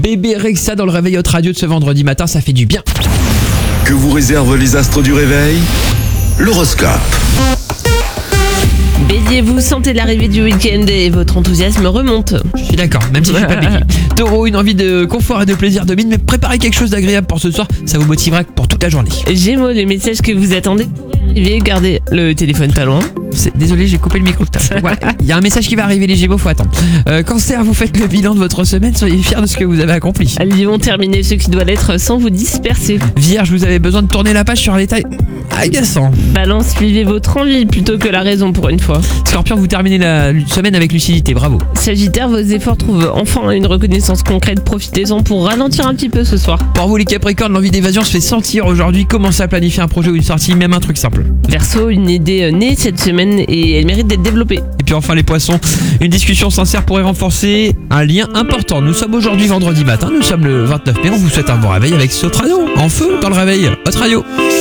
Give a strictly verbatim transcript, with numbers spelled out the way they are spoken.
Bébé Rexha dans le réveil Hot Radio de ce vendredi matin, ça fait du bien. Que vous réservent les astres du réveil? L'horoscope. Bélier, vous sentez l'arrivée du week-end et votre enthousiasme remonte. Je suis d'accord, même si je suis pas bélier. Taureau, une envie de confort et de plaisir domine, mais préparez quelque chose d'agréable pour ce soir, ça vous motivera pour toute la journée. Gémeaux, le message que vous attendez pourrait arriver, gardez le téléphone pas loin. C'est- Désolé, j'ai coupé le micro tout à l'heure. Voilà, il y a un message qui va arriver, les Gémeaux, faut attendre. Euh, cancer, vous faites le bilan de votre semaine, soyez fiers de ce que vous avez accompli. Lion, terminez ce qui doit l'être sans vous disperser. Vierge, vous avez besoin de tourner la page sur un détail agaçant. Balance, suivez votre envie plutôt que la raison pour une fois. Scorpion, vous terminez la semaine avec lucidité, bravo. Sagittaire, vos efforts trouvent enfin une reconnaissance concrète, profitez-en pour ralentir un petit peu ce soir. Pour vous les Capricornes, l'envie d'évasion se fait sentir aujourd'hui, commencez à planifier un projet ou une sortie, même un truc simple. Verseau, une idée euh, née cette semaine et elle mérite d'être développée. Et puis enfin les Poissons, une discussion sincère pourrait renforcer un lien important. Nous sommes aujourd'hui vendredi matin, nous sommes le vingt-neuf mai, on vous souhaite un bon réveil avec Soprano, en feu dans le réveil, Hot Radio.